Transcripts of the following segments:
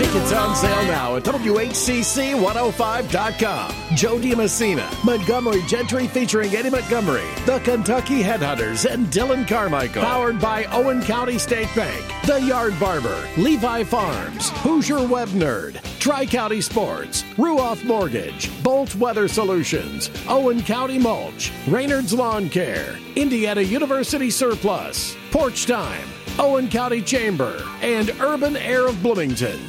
Tickets on sale now at WHCC105.com. Joe DiMessina, Montgomery Gentry featuring Eddie Montgomery, the Kentucky Headhunters, and Dylan Carmichael. Powered by Owen County State Bank, The Yard Barber, Levi Farms, Hoosier Web Nerd, Tri-County Sports, Ruoff Mortgage, Bolt Weather Solutions, Owen County Mulch, Raynard's Lawn Care, Indiana University Surplus, Porch Time, Owen County Chamber, and Urban Air of Bloomington.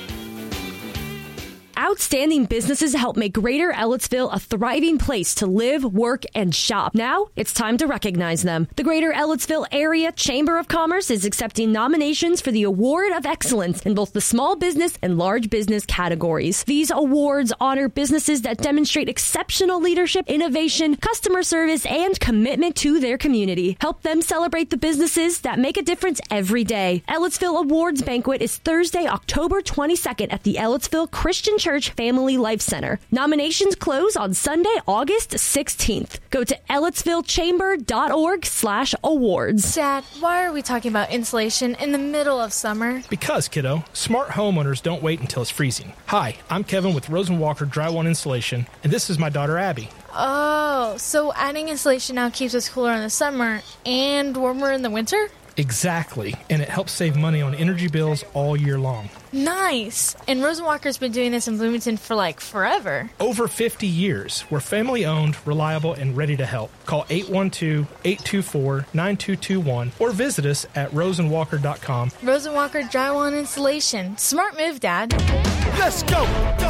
Outstanding businesses help make Greater Ellettsville a thriving place to live, work, and shop. Now, it's time to recognize them. The Greater Ellettsville Area Chamber of Commerce is accepting nominations for the Award of Excellence in both the small business and large business categories. These awards honor businesses that demonstrate exceptional leadership, innovation, customer service, and commitment to their community. Help them celebrate the businesses that make a difference every day. Ellettsville Awards Banquet is Thursday, October 22nd at the Ellettsville Christian Church Family Life Center. Nominations close on Sunday, August 16th. Go to EllettsvilleChamber.org/awards. Dad, why are we talking about insulation in the middle of summer? Because, kiddo, smart homeowners don't wait until it's freezing. Hi, I'm Kevin with Rosenwalker Drywall Insulation, and this is my daughter Abby. Oh, so adding insulation now keeps us cooler in the summer and warmer in the winter? Exactly, and it helps save money on energy bills all year long. Nice! And Rosenwalker's been doing this in Bloomington for forever. Over 50 years. We're family-owned, reliable, and ready to help. Call 812-824-9221 or visit us at rosenwalker.com. Rosenwalker Drywall and Insulation. Smart move, Dad. Let's go! Go!